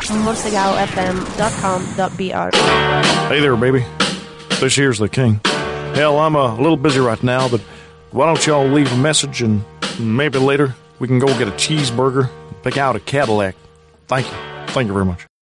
morsegaofm.com.br. Hey there, baby. This here's the king. Hell, I'm a little busy right now, but why don't y'all leave a message and maybe later we can go get a cheeseburger and pick out a Cadillac. Thank you. Thank you very much.